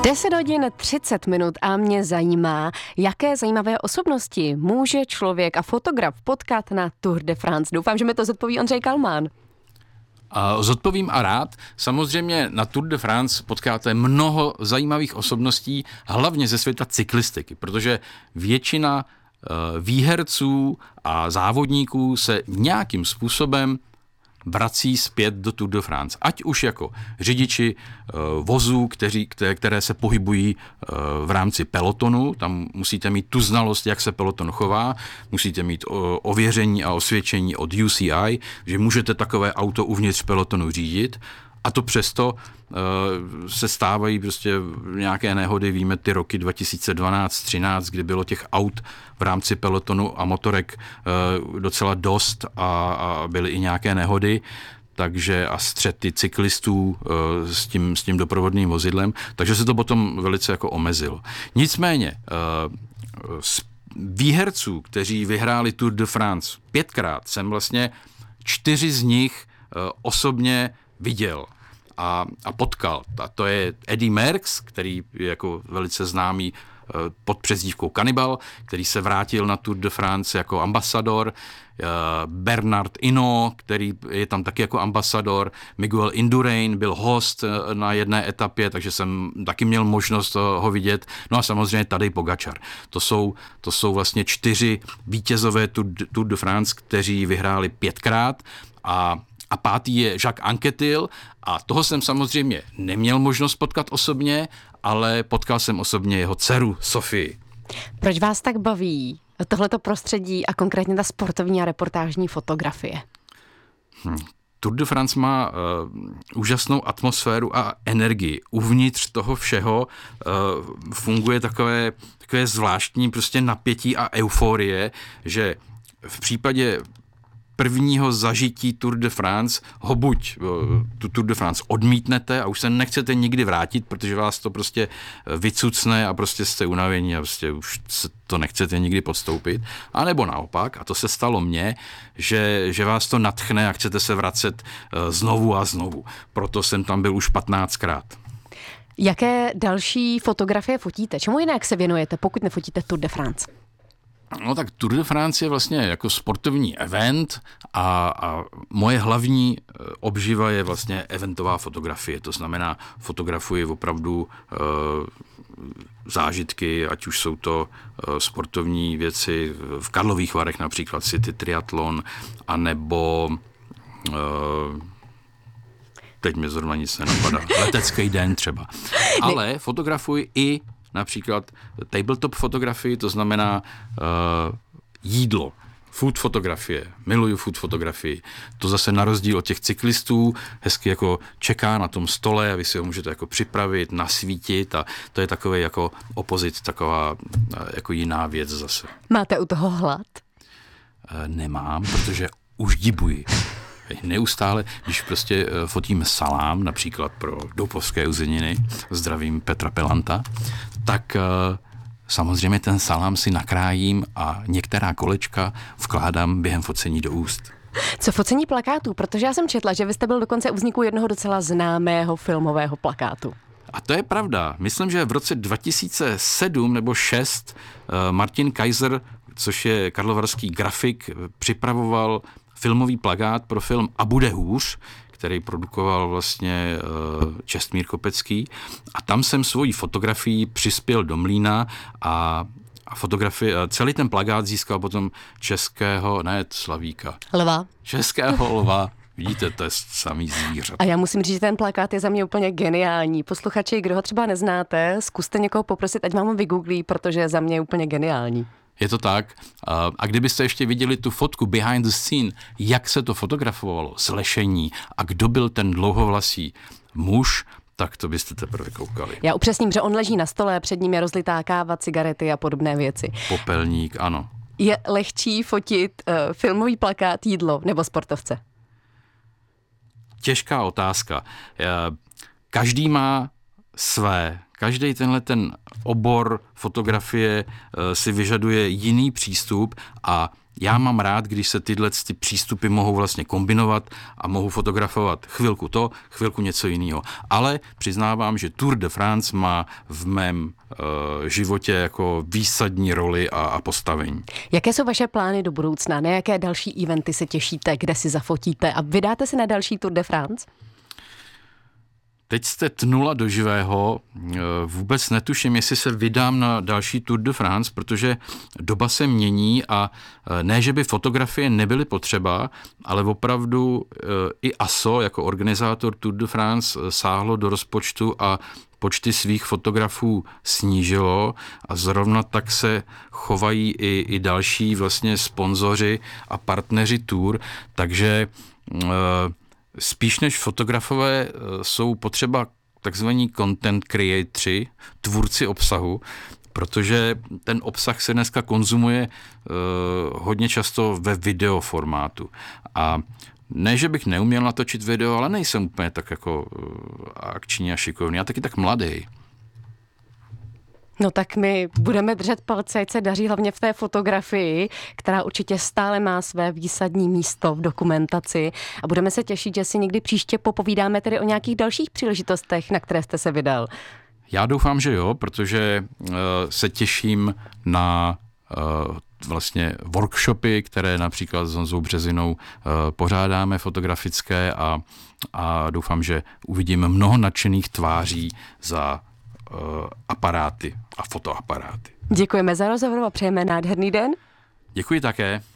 10 hodin 30 minut a mě zajímá, jaké zajímavé osobnosti může člověk a fotograf potkat na Tour de France. Doufám, že mi to zodpoví Ondřej Kalmán. Zodpovím a rád. Samozřejmě na Tour de France potkáte mnoho zajímavých osobností, hlavně ze světa cyklistiky, protože většina výherců a závodníků se nějakým způsobem vrací zpět do Tour de France. Ať už jako řidiči vozů, které se pohybují v rámci pelotonu, tam musíte mít tu znalost, jak se peloton chová, musíte mít ověření a osvědčení od UCI, že můžete takové auto uvnitř pelotonu řídit, a to přesto se stávají prostě nějaké nehody, víme ty roky 2012-13, kdy bylo těch aut v rámci pelotonu a motorek docela dost a byly i nějaké nehody, takže a střety cyklistů s tím doprovodným vozidlem, takže se to potom velice jako omezilo. Nicméně z výherců, kteří vyhráli Tour de France 5krát, jsem vlastně 4 z nich osobně viděl a potkal. A to je Eddy Merckx, který je jako velice známý pod přezdívkou Kanibal, který se vrátil na Tour de France jako ambasador, Bernard Hinault, který je tam taky jako ambasador, Miguel Indurain byl host na jedné etapě, takže jsem taky měl možnost ho vidět. No a samozřejmě Tadej Pogačar. To jsou vlastně 4 vítězové Tour de France, kteří vyhráli 5krát a 5. je Jacques Anquetil a toho jsem samozřejmě neměl možnost potkat osobně, ale potkal jsem osobně jeho dceru Sofii. Proč vás tak baví tohleto prostředí a konkrétně ta sportovní a reportážní fotografie? Tour de France má úžasnou atmosféru a energii. Uvnitř toho všeho funguje takové zvláštní prostě napětí a euforie, že v případě prvního zažití Tour de France ho buď tu Tour de France odmítnete a už se nechcete nikdy vrátit, protože vás to prostě vycucne a prostě jste unavení a prostě už to nechcete nikdy podstoupit. A nebo naopak, a to se stalo mně, že vás to nadchne a chcete se vracet znovu a znovu. Proto jsem tam byl už 15krát. Jaké další fotografie fotíte? Čemu jinak se věnujete, pokud nefotíte Tour de France? No tak Tour de France je vlastně jako sportovní event a moje hlavní obživa je vlastně eventová fotografie. To znamená, fotografuji opravdu zážitky, ať už jsou to sportovní věci v Karlových Varech, například City Triathlon, anebo teď mi zrovna nic nenapadá, letecký den třeba. Ale fotografuji i například tabletop fotografii, to znamená jídlo, food fotografie. Miluju food fotografii. To zase na rozdíl od těch cyklistů hezky jako čeká na tom stole a vy si ho můžete jako připravit, nasvítit a to je takové jako opozit, taková jako jiná věc zase. Máte u toho hlad? Nemám, protože už dibuji. Neustále, když prostě fotíme salám, například pro Doupovské uzeniny, zdravím Petra Pelanta, tak samozřejmě ten salám si nakrájím a některá kolečka vkládám během focení do úst. Co focení plakátů? Protože já jsem četla, že vy jste byl dokonce u vzniku jednoho docela známého filmového plakátu. A to je pravda. Myslím, že v roce 2007 nebo 6 Martin Kaiser, což je karlovarský grafik, připravoval filmový plakát pro film A bude hůř, který produkoval vlastně Čestmír Kopecký. A tam jsem svoji fotografii přispěl do mlýna a celý ten plakát získal potom českého lva. Vidíte, to je samý zvířat. A já musím říct, že ten plakát je za mě úplně geniální. Posluchači, kdo ho třeba neznáte, zkuste někoho poprosit, ať vám ho vygooglí, protože je za mě úplně geniální. Je to tak. A kdybyste ještě viděli tu fotku behind the scene, jak se to fotografovalo z lešení a kdo byl ten dlouhovlasý muž, tak to byste teprve koukali. Já upřesním, že on leží na stole, před ním je rozlitá káva, cigarety a podobné věci. Popelník, ano. Je lehčí fotit filmový plakát, jídlo nebo sportovce? Těžká otázka. Každý má své. Každý tenhle ten obor fotografie si vyžaduje jiný přístup a já mám rád, když se tyhle ty přístupy mohou vlastně kombinovat a mohu fotografovat chvilku to, chvilku něco jiného. Ale přiznávám, že Tour de France má v mém životě jako výsadní roli a postavení. Jaké jsou vaše plány do budoucna? Na jaké další eventy se těšíte, kde si zafotíte a vydáte se na další Tour de France? Teď jste tnula do živého, vůbec netuším, jestli se vydám na další Tour de France, protože doba se mění a ne, že by fotografie nebyly potřeba, ale opravdu i ASO jako organizátor Tour de France sáhlo do rozpočtu a počty svých fotografů snížilo a zrovna tak se chovají i další vlastně sponzoři a partneři Tour, takže spíš než fotografové jsou potřeba takzvaní content creatoři, tvůrci obsahu, protože ten obsah se dneska konzumuje hodně často ve videoformátu. A ne, že bych neuměl natočit video, ale nejsem úplně tak jako akční a šikovný. Já taky tak mladý. No tak my budeme držet palce, ať se daří hlavně v té fotografii, která určitě stále má své výsadní místo v dokumentaci a budeme se těšit, že si někdy příště popovídáme tedy o nějakých dalších příležitostech, na které jste se vydal. Já doufám, že jo, protože se těším na vlastně workshopy, které například s Honzou Březinou pořádáme fotografické a doufám, že uvidím mnoho nadšených tváří za aparáty a fotoaparáty. Děkujeme za rozhovor a přejeme nádherný den. Děkuji také.